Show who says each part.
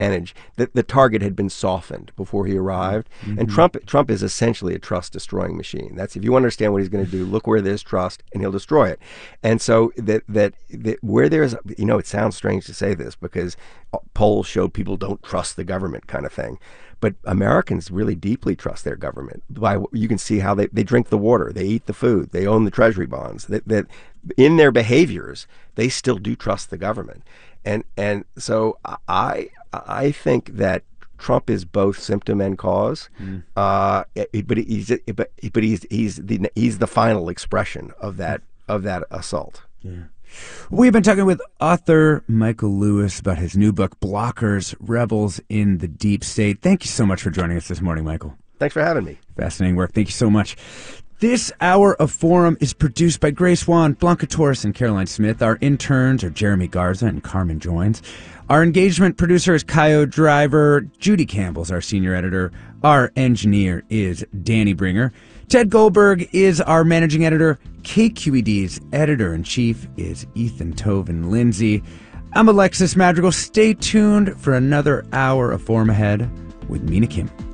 Speaker 1: energy. The target had been softened before he arrived, and Trump is essentially a trust destroying machine. That's, if you understand what he's going to do, look where there's trust, and he'll destroy it. And so that where there's, it sounds strange to say this because polls show people don't trust the government, kind of thing. But Americans really deeply trust their government. You can see how they drink the water, they eat the food, they own the treasury bonds. That in their behaviors, they still do trust the government. And so I think that Trump is both symptom and cause, but he's the final expression of that assault.
Speaker 2: Yeah. We've been talking with author Michael Lewis about his new book, Blockers, Rebels in the Deep State. Thank you so much for joining us this morning, Michael.
Speaker 1: Thanks for having me.
Speaker 2: Fascinating work. Thank you so much. This hour of Forum is produced by Grace Wan, Blanca Torres, and Caroline Smith. Our interns are Jeremy Garza and Carmen Joins. Our engagement producer is Kyo Driver. Judy Campbell's our senior editor. Our engineer is Danny Bringer. Ted Goldberg is our managing editor. KQED's editor-in-chief is Ethan Toven Lindsay. I'm Alexis Madrigal. Stay tuned for another hour of Forum ahead with Mina Kim.